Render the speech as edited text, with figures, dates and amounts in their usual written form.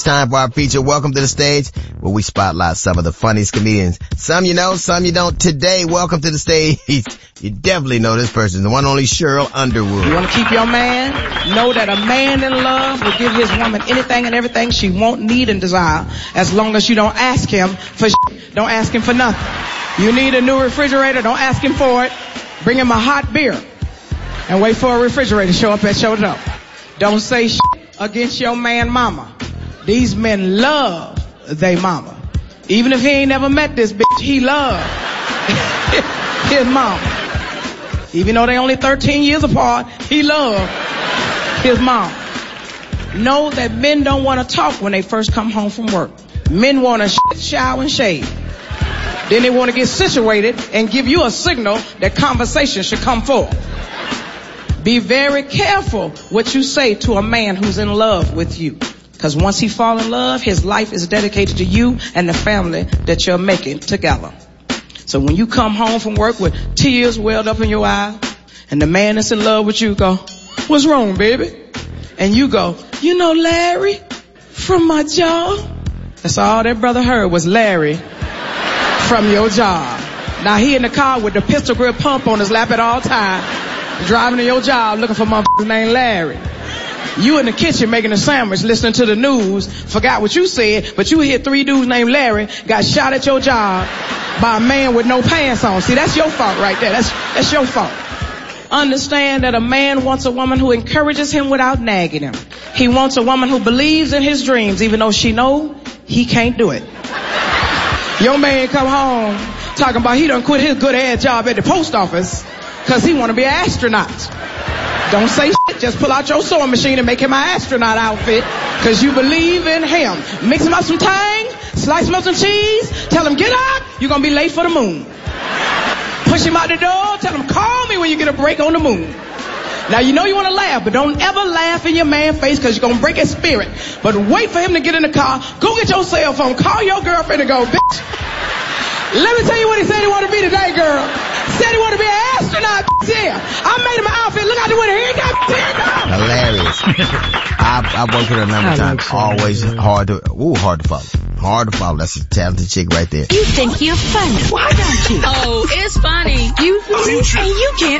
Time for our feature, Welcome to the Stage, where we spotlight some of the funniest comedians. Some you know, some you don't. Today, welcome to the stage. You definitely know this person, the one only Cheryl Underwood. You want to keep your man? Know that a man in love will give his woman anything and everything she want, need, and desire, as long as you don't ask him for shit. Don't ask him for nothing. You need a new refrigerator, don't ask him for it. Bring him a hot beer and wait for a refrigerator to show up at your door. Don't say shit against your man mama. These men love they mama. Even if he ain't never met this bitch, he love his mama. Even though they only 13 years apart, he love his mama. Know that men don't want to talk when they first come home from work. Men want to shower and shave. Then they want to get situated and give you a signal that conversation should come forth. Be very careful what you say to a man who's in love with you. Because once he fall in love, his life is dedicated to you and the family that you're making together. So when you come home from work with tears welled up in your eyes, and the man that's in love with you go, "What's wrong, baby?" And you go, "You know Larry from my job?" That's all that brother heard was Larry from your job. Now he in the car with the pistol grip pump on his lap at all times, driving to your job looking for motherfucker named Larry. You in the kitchen making a sandwich, listening to the news, forgot what you said, but you hear 3 dudes named Larry got shot at your job by a man with no pants on. See, that's your fault right there. That's your fault. Understand that a man wants a woman who encourages him without nagging him. He wants a woman who believes in his dreams, even though she know he can't do it. Your man come home talking about he done quit his good ass job at the post office because he want to be an astronaut. Don't say shit. Just pull out your sewing machine and make him an astronaut outfit because you believe in him. Mix him up some tang, slice him up some cheese, tell him get up, you're going to be late for the moon. Push him out the door, tell him call me when you get a break on the moon. Now you know you want to laugh, but don't ever laugh in your man's face because you're going to break his spirit. But wait for him to get in the car, go get your cell phone, call your girlfriend and go, "Bitch, let me tell you what he said he want to be today, girl. Said he want to be an astronaut, yeah. I made him an outfit. Look out the window. Here he comes. Hilarious. I've worked with her a number of times. Always hard to follow. Hard to follow. That's a talented chick right there. You think you're funny. Why don't you? Oh, it's funny. You think, and you can't